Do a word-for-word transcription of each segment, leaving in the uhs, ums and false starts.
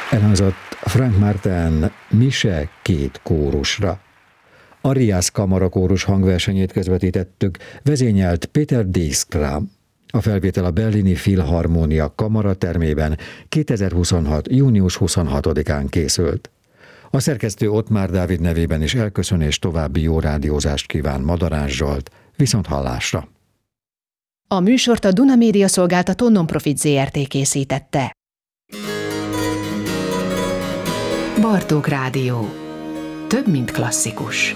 Elhangzott Frank Martin Mise két kórusra. Arias kamarakórus hangversenyét közvetítettük, vezényelt Peter Dijkstra. A felvétel a Berlini Filharmonia kamaratermében kétezer-huszonhat. június huszonhatodikán készült. A szerkesztő Ottmár Dávid nevében is elköszön és további jó rádiózást kíván Madarás Zsolt. Viszont hallásra! A műsort a Duna Média Szolgáltató Nonprofit zé er té készítette. Bartók Rádió. Több, mint klasszikus.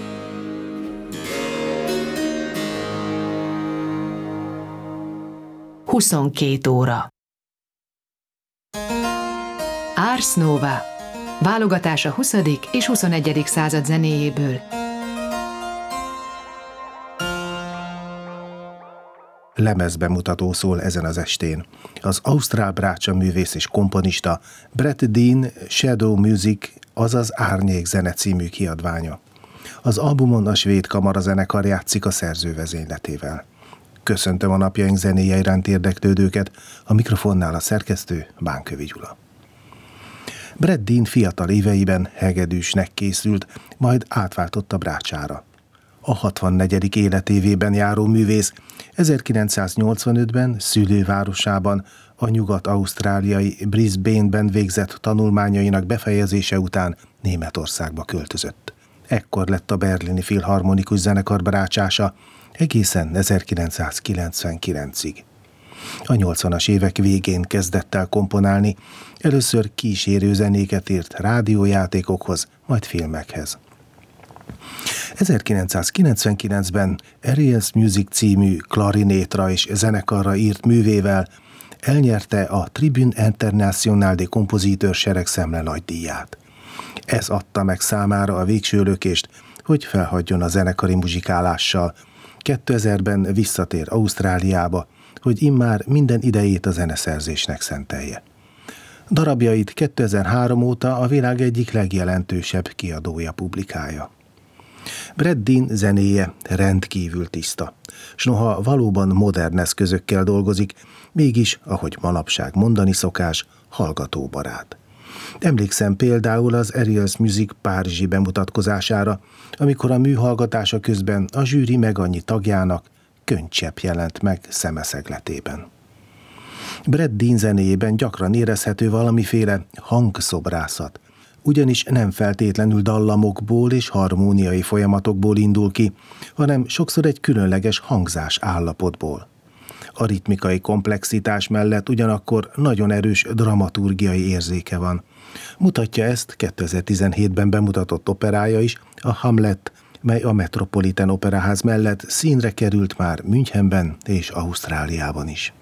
huszonkét óra. Ars Nova. Válogatás a huszadik és huszonegyedik század zenéjéből. Lemezbemutató szól ezen az estén. Az ausztrál brácsa művész és komponista Brett Dean Shadow Music, azaz Árnyék zene című kiadványa. Az albumon a svéd kamarazenekar játszik a szerző vezényletével. Köszöntöm a napjaink zenéje iránt érdeklődőket, a mikrofonnál a szerkesztő Bánkövi Gyula. Brett Dean fiatal éveiben hegedűsnek készült, majd átváltott a brácsára. A hatvannegyedik életévében járó művész ezerkilencszáznyolcvanötben szülővárosában, a nyugat-ausztráliai Brisbane-ben végzett tanulmányainak befejezése után Németországba költözött. Ekkor lett a Berlini Filharmonikus Zenekar brácsása, egészen ezerkilencszázkilencvenkilencig. A nyolcvanas évek végén kezdett el komponálni, először kísérő zenéket írt rádiójátékokhoz, majd filmekhez. ezerkilencszázkilencvenkilencben Arias Music című klarinétra és zenekarra írt művével elnyerte a Tribune Internationale des Compositeurs seregszemle nagydíját. Ez adta meg számára a végső lökést, hogy felhagyjon a zenekari muzsikálással. kétezerben visszatér Ausztráliába, hogy immár minden idejét a zeneszerzésnek szentelje. Darabjait kétezer-három óta a világ egyik legjelentősebb kiadója publikálja. Brett Dean zenéje rendkívül tiszta, s noha valóban modern eszközökkel dolgozik, mégis, ahogy manapság mondani szokás, hallgatóbarát. Emlékszem például az Arias Music párizsi bemutatkozására, amikor a műhallgatása közben a zsűri meg annyi tagjának könycsepp jelent meg szemeszegletében. Brett Dean zenéjében gyakran érezhető valamiféle hangszobrászat, ugyanis nem feltétlenül dallamokból és harmóniai folyamatokból indul ki, hanem sokszor egy különleges hangzás állapotból. A ritmikai komplexitás mellett ugyanakkor nagyon erős dramaturgiai érzéke van. Mutatja ezt kétezer-tizenhétben bemutatott operája is, a Hamlet, mely a Metropolitan Operaház mellett színre került már Münchenben és Ausztráliában is.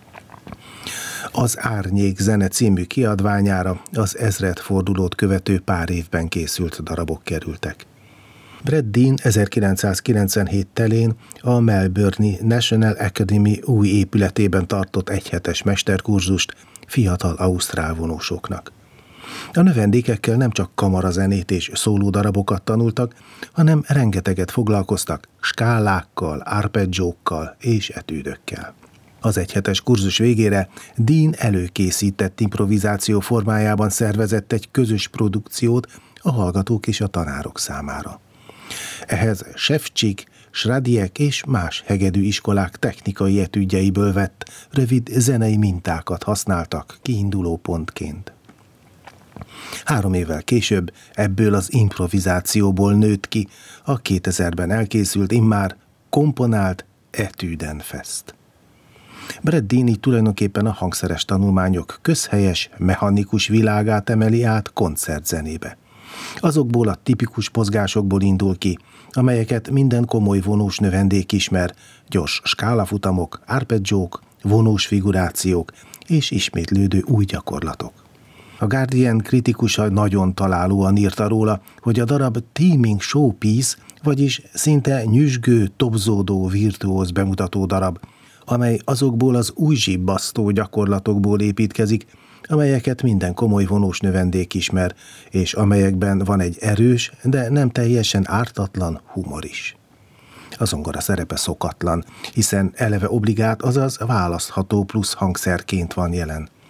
Az Árnyék zene című kiadványára az ezredfordulót követő pár évben készült darabok kerültek. Brett Dean ezerkilencszázkilencvenhét telén a Melbourne-i National Academy új épületében tartott egyhetes mesterkurzust fiatal ausztrál vonósoknak. A növendékekkel nem csak kamarazenét és szólódarabokat tanultak, hanem rengeteget foglalkoztak skálákkal, arpeggiókkal és etűdökkel. Az egyhetes kurzus végére Dean előkészített improvizáció formájában szervezett egy közös produkciót a hallgatók és a tanárok számára. Ehhez Ševčík, Sradiek és más hegedű iskolák technikai etüdjeiből vett rövid zenei mintákat használtak kiinduló pontként. Három évvel később ebből az improvizációból nőtt ki a kétezerben elkészült, immár komponált Etüdenfest. Brett Dean így tulajdonképpen a hangszeres tanulmányok közhelyes, mechanikus világát emeli át koncertzenébe. Azokból a tipikus mozgásokból indul ki, amelyeket minden komoly vonós növendék ismer, gyors skálafutamok, arpeggiók, vonós figurációk és ismétlődő új gyakorlatok. A Guardian kritikusa nagyon találóan írta róla, hogy a darab teeming showpiece, vagyis szinte nyüzsgő, tobzódó, virtuóz bemutató darab, amely azokból az új zsibbasztó gyakorlatokból építkezik, amelyeket minden komoly vonós növendék ismer, és amelyekben van egy erős, de nem teljesen ártatlan humor is. A zongora szerepe szokatlan, hiszen eleve obligát, azaz választható plusz hangszerként van jelen.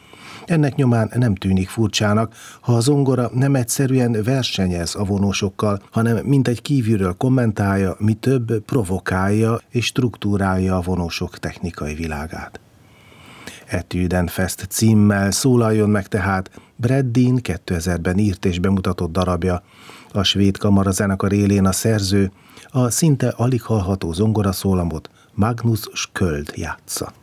Ennek nyomán nem tűnik furcsának, ha a zongora nem egyszerűen versenyez a vonósokkal, hanem mintegy kívülről kommentálja, mi több provokálja és struktúrálja a vonósok technikai világát. Etüden Fest címmel szólaljon meg tehát Brad Dean kétezerben írt és bemutatott darabja. A svéd kamarazenekar élén a szerző a szinte alig hallható zongoraszólamot Magnus Sköld játsza.